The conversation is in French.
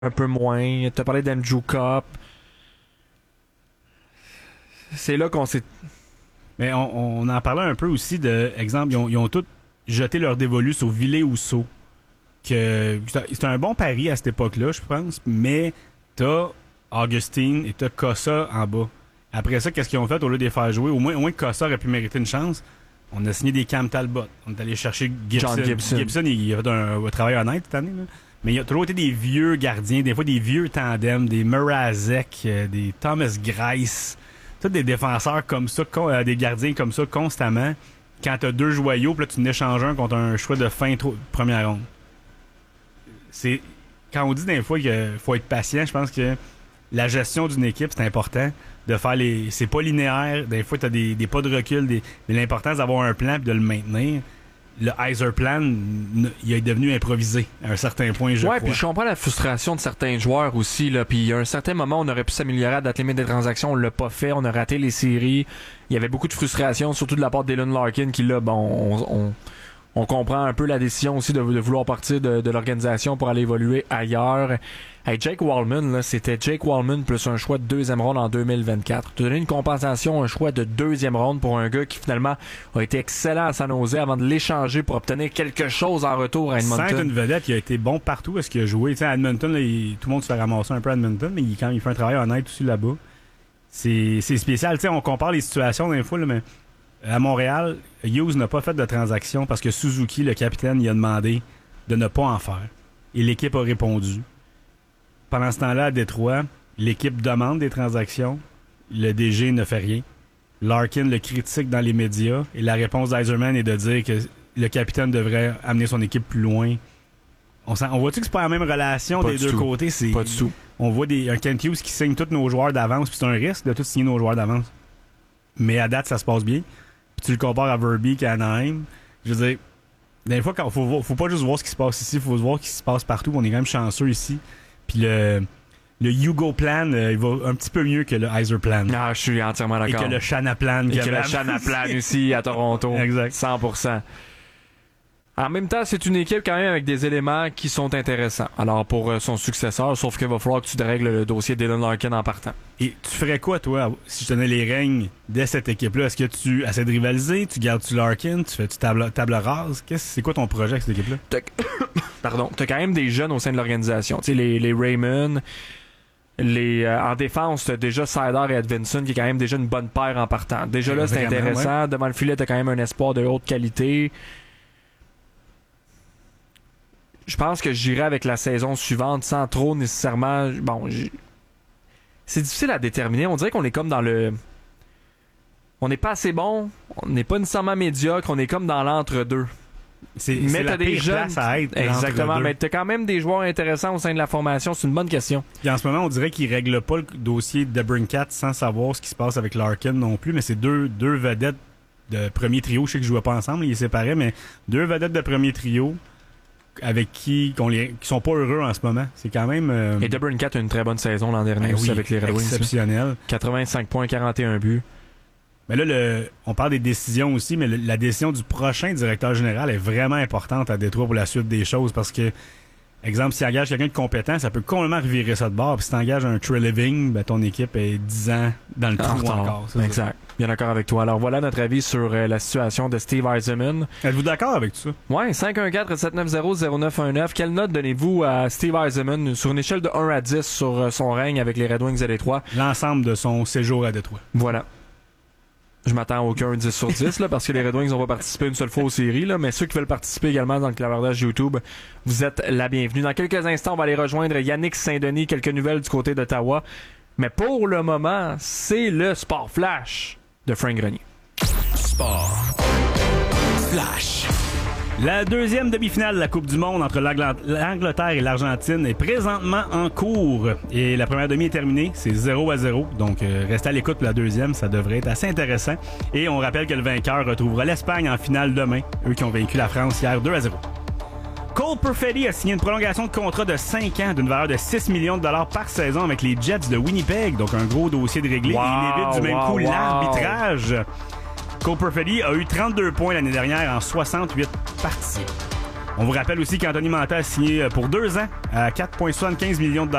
un peu moins. T'as parlé d'Andrew Cup. C'est là qu'on s'est... Mais on en parlait un peu aussi de, exemple, ils ont tous jeté leur dévolu sur Ville-Housseau. C'est un bon pari à cette époque-là, je pense, mais t'as Augustine et t'as Cossa en bas. Après ça, qu'est-ce qu'ils ont fait au lieu de les faire jouer? Au moins Cossa aurait pu mériter une chance. On a signé des Cam Talbot. On est allé chercher Gibson. John Gibson. Gibson, il a fait un travail honnête cette année, là. Mais il y a toujours été des vieux gardiens, des fois des vieux tandems, des Mrazek, des Thomas Greiss. Tous des défenseurs comme ça, des gardiens comme ça constamment. Quand t'as deux joyaux, puis là, tu n'échanges un contre un choix de fin première ronde. C'est quand on dit des fois qu'il faut être patient, je pense que la gestion d'une équipe, c'est important de faire c'est pas linéaire, des fois t'as des pas de recul, mais l'important c'est d'avoir un plan et de le maintenir. Le Heiser Plan, il est devenu improvisé à un certain point, je crois. Ouais, puis je comprends la frustration de certains joueurs aussi, là. Puis à un certain moment, on aurait pu s'améliorer à date limite des transactions, on l'a pas fait, on a raté les séries. Il y avait beaucoup de frustration, surtout de la part d'Elon Larkin, qui là, bon, on comprend un peu la décision aussi de vouloir partir de l'organisation pour aller évoluer ailleurs. Hey, Jake Wallman, là, c'était Jake Wallman plus un choix de deuxième ronde en 2024. Tu as donné une compensation, un choix de deuxième ronde pour un gars qui finalement a été excellent à San Jose avant de l'échanger pour obtenir quelque chose en retour à Edmonton. C'est une vedette qui a été bon partout à ce qu'il a joué. T'sais, à Edmonton, là, tout le monde se fait ramasser un peu à Edmonton, mais quand il fait un travail honnête aussi là-bas. C'est spécial. T'sais, on compare les situations d'un fois, là, mais à Montréal, Hughes n'a pas fait de transaction parce que Suzuki, le capitaine, il a demandé de ne pas en faire. Et l'équipe a répondu. Pendant ce temps-là, à Détroit, l'équipe demande des transactions. Le DG ne fait rien. Larkin le critique dans les médias. Et la réponse d'Yzerman est de dire que le capitaine devrait amener son équipe plus loin. On voit-tu que c'est pas la même relation des deux côtés? Pas du tout. On voit un Kent Hughes qui signe tous nos joueurs d'avance. Puis c'est un risque de tous signer nos joueurs d'avance. Mais à date, ça se passe bien. Puis tu le compares à Verbeek, à Anaheim. Je veux dire, des fois, faut pas juste voir ce qui se passe ici, faut voir ce qui se passe partout. On est quand même chanceux ici. Puis le Hugo Plan, il va un petit peu mieux que le Heiser Plan. Ah, je suis entièrement d'accord. Et que le Shana Plan. Et que le Shana Plan aussi à Toronto. Exact. 100%. En même temps, c'est une équipe quand même avec des éléments qui sont intéressants. Alors pour son successeur, sauf qu'il va falloir que tu règles le dossier d'Elon Larkin en partant. Et tu ferais quoi, toi, si je tenais les règnes de cette équipe-là? Est-ce que tu essaies de rivaliser? Tu gardes-tu Larkin? Tu fais-tu table rase? C'est quoi ton projet avec cette équipe-là? Pardon. T'as quand même des jeunes au sein de l'organisation. Tu sais, les Raymond, en défense, t'as déjà Sider et Edvinson qui est quand même déjà une bonne paire en partant. Déjà là, c'est intéressant. Ouais. Devant le filet, t'as quand même un espoir de haute qualité. Je pense que j'irai avec la saison suivante sans trop nécessairement... Bon, c'est difficile à déterminer. On dirait qu'on est comme dans le... On n'est pas assez bon, on n'est pas nécessairement médiocre, on est comme dans l'entre-deux. Mais t'as des jeunes à être. Exactement, mais t'as quand même des joueurs intéressants au sein de la formation. C'est une bonne question. Puis en ce moment, on dirait qu'ils règlent pas le dossier de Brincat sans savoir ce qui se passe avec Larkin non plus, mais c'est deux vedettes de premier trio. Je sais qu'ils jouaient pas ensemble, ils séparaient, mais deux vedettes de premier trio avec qui sont pas heureux en ce moment. C'est quand même... Et DeBrincat a une très bonne saison l'an dernier aussi avec les Red Wings. Exceptionnel. 85 points, 41 buts. Mais là, on parle des décisions aussi, mais la décision du prochain directeur général est vraiment importante à Détroit pour la suite des choses parce que, exemple, si tu engages quelqu'un de compétent, ça peut complètement revirer ça de bord. Puis si tu engages un Trey Living, ben, ton équipe est 10 ans dans le trou encore. Exact. Bien d'accord avec toi. Alors voilà notre avis sur la situation de Steve Yzerman. Êtes-vous d'accord avec tout ça? Ouais, 514-790-0919. Quelle note donnez-vous à Steve Yzerman sur une échelle de 1 à 10 sur son règne avec les Red Wings à Détroit? L'ensemble de son séjour à Détroit. Voilà. Je m'attends à aucun 10 sur 10 là, parce que les Red Wings n'ont pas participé une seule fois aux séries, là, mais ceux qui veulent participer également dans le clavardage YouTube, vous êtes la bienvenue. Dans quelques instants, on va aller rejoindre Yannick Saint-Denis, quelques nouvelles du côté d'Ottawa. Mais pour le moment, c'est le Sport Flash de Frank Grenier. Sport Flash. La deuxième demi-finale de la Coupe du Monde entre l'Angleterre et l'Argentine est présentement en cours. Et la première demi est terminée, c'est 0-0. Donc, restez à l'écoute pour la deuxième, ça devrait être assez intéressant. Et on rappelle que le vainqueur retrouvera l'Espagne en finale demain, eux qui ont vaincu la France hier 2-0. Cole Perfetti a signé une prolongation de contrat de 5 ans d'une valeur de 6 millions de dollars par saison avec les Jets de Winnipeg. Donc, un gros dossier de réglé. Wow, et il évite du même coup l'arbitrage. Cole Perfetti a eu 32 points l'année dernière en 68 parties. On vous rappelle aussi qu'Anthony Mantha a signé pour 2 ans à 4,75 millions de